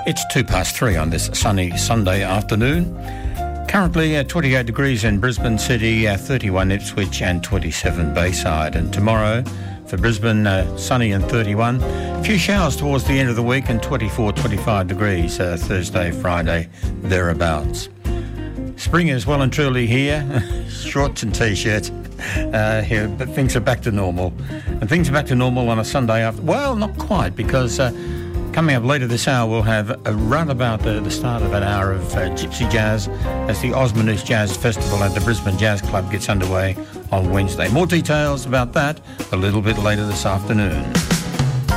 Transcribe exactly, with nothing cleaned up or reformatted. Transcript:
It's two past three on this sunny Sunday afternoon. Currently uh, twenty-eight degrees in Brisbane City, uh, thirty-one Ipswich and twenty-seven Bayside. And tomorrow for Brisbane, uh, sunny and thirty-one. A few showers towards the end of the week and twenty-four, twenty-five degrees uh, Thursday, Friday, thereabouts. Spring is well and truly here. Shorts and T-shirts uh, here, but things are back to normal. And things are back to normal on a Sunday after... Well, not quite, because... Uh, Coming up later this hour, we'll have a run about the, the start of an hour of uh, Gypsy Jazz as the Osmondist Jazz Festival at the Brisbane Jazz Club gets underway on Wednesday. More details about that a little bit later this afternoon.